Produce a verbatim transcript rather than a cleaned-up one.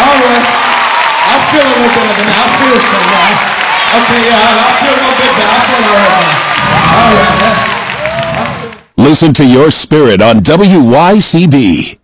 All right. I feel a little better than that. I feel some now. Okay, yeah, I, I feel a little bit better. I feel all right now. All right. Listen to your spirit on W Y C B.